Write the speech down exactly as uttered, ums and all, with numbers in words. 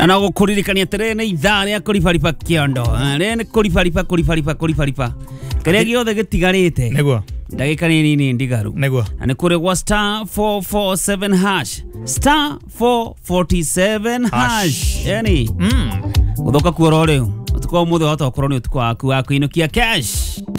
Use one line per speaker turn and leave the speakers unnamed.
na gukuririkania terene ithaa ria kuribariba kiondo rene kuribariba kuribariba kuribariba kare giothe gitigarite
Negwa
ndagika nini ni ndigaru
Negwa
ani kure gwa star four four seven hash star four four seven hash yani
mm
uthoka kuora riu utukwa muthe wata ukorwo ni utukwa aku akuinukia cash